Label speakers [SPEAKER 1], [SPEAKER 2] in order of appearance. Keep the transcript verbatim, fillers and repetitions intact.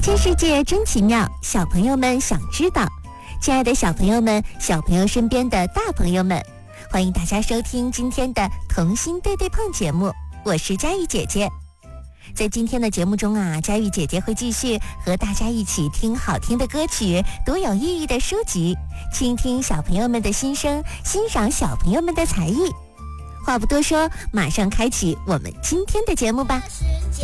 [SPEAKER 1] 千世界真奇妙，小朋友们想知道。亲爱的小朋友们，小朋友身边的大朋友们，欢迎大家收听今天的童心对对碰节目，我是佳玉姐姐。在今天的节目中啊，佳玉姐姐会继续和大家一起听好听的歌曲，读有意义的书籍，倾听小朋友们的心声，欣赏小朋友们的才艺。话不多说，马上开启我们今天的节目吧。